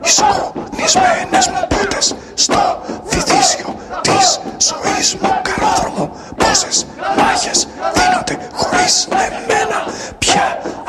οι σκονισμένες μου πότες στο βυθίσιο της ζωής μου καρόδρομο. Πόσες μάχες δίνονται χωρίς εμένα πια